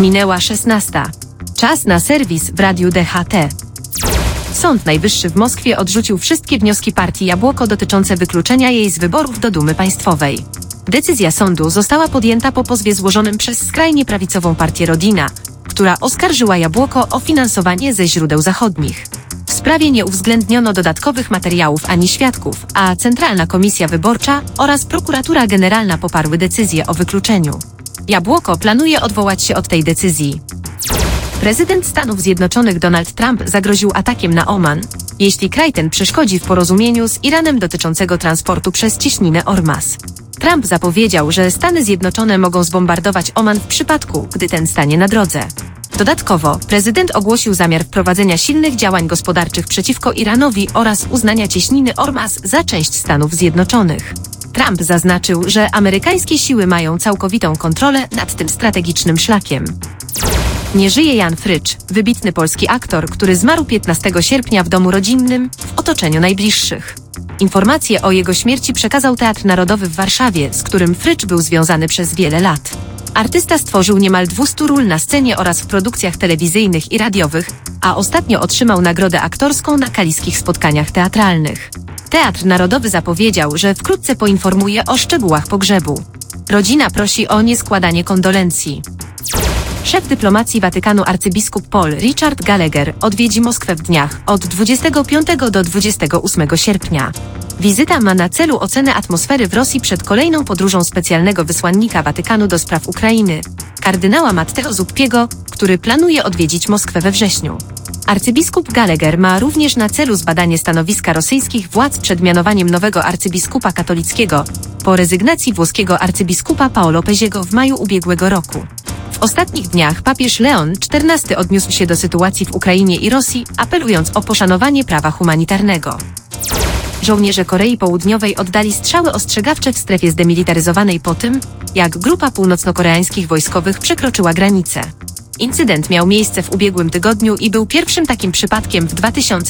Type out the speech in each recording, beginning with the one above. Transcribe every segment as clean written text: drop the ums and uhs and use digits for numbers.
Minęła 16. Czas na serwis w Radiu DHT. Sąd Najwyższy w Moskwie odrzucił wszystkie wnioski partii Jabłoko dotyczące wykluczenia jej z wyborów do Dumy Państwowej. Decyzja sądu została podjęta po pozwie złożonym przez skrajnie prawicową partię Rodina, która oskarżyła Jabłoko o finansowanie ze źródeł zachodnich. W sprawie nie uwzględniono dodatkowych materiałów ani świadków, a Centralna Komisja Wyborcza oraz Prokuratura Generalna poparły decyzję o wykluczeniu. Jabłoko planuje odwołać się od tej decyzji. Prezydent Stanów Zjednoczonych Donald Trump zagroził atakiem na Oman, jeśli kraj ten przeszkodzi w porozumieniu z Iranem dotyczącego transportu przez cieśninę Ormas. Trump zapowiedział, że Stany Zjednoczone mogą zbombardować Oman w przypadku, gdy ten stanie na drodze. Dodatkowo, prezydent ogłosił zamiar wprowadzenia silnych działań gospodarczych przeciwko Iranowi oraz uznania cieśniny Ormas za część Stanów Zjednoczonych. Trump zaznaczył, że amerykańskie siły mają całkowitą kontrolę nad tym strategicznym szlakiem. Nie żyje Jan Frycz, wybitny polski aktor, który zmarł 15 sierpnia w domu rodzinnym, w otoczeniu najbliższych. Informacje o jego śmierci przekazał Teatr Narodowy w Warszawie, z którym Frycz był związany przez wiele lat. Artysta stworzył niemal 200 ról na scenie oraz w produkcjach telewizyjnych i radiowych, a ostatnio otrzymał nagrodę aktorską na kaliskich spotkaniach teatralnych. Teatr Narodowy zapowiedział, że wkrótce poinformuje o szczegółach pogrzebu. Rodzina prosi o nieskładanie kondolencji. Szef dyplomacji Watykanu arcybiskup Paul Richard Gallagher odwiedzi Moskwę w dniach od 25 do 28 sierpnia. Wizyta ma na celu ocenę atmosfery w Rosji przed kolejną podróżą specjalnego wysłannika Watykanu do spraw Ukrainy, kardynała Matteo Zuppiego, który planuje odwiedzić Moskwę we wrześniu. Arcybiskup Gallagher ma również na celu zbadanie stanowiska rosyjskich władz przed mianowaniem nowego arcybiskupa katolickiego po rezygnacji włoskiego arcybiskupa Paolo Peziego w maju ubiegłego roku. W ostatnich dniach papież Leon XIV odniósł się do sytuacji w Ukrainie i Rosji, apelując o poszanowanie prawa humanitarnego. Żołnierze Korei Południowej oddali strzały ostrzegawcze w strefie zdemilitaryzowanej po tym, jak grupa północno-koreańskich wojskowych przekroczyła granicę. Incydent miał miejsce w ubiegłym tygodniu i był pierwszym takim przypadkiem w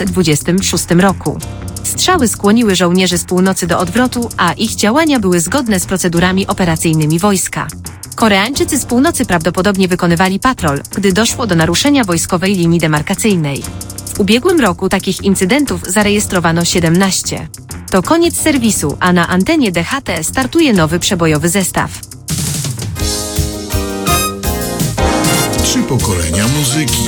2026 roku. Strzały skłoniły żołnierzy z północy do odwrotu, a ich działania były zgodne z procedurami operacyjnymi wojska. Koreańczycy z północy prawdopodobnie wykonywali patrol, gdy doszło do naruszenia wojskowej linii demarkacyjnej. W ubiegłym roku takich incydentów zarejestrowano 17. To koniec serwisu, a na antenie DHT startuje nowy przebojowy zestaw. 3 pokolenia muzyki.